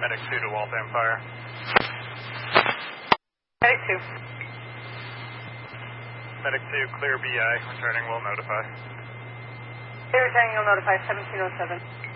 Medic 2 to Waltham Fire. Medic 2. Medic 2, clear BI. Returning will notify. Clear returning, you'll notify 1707.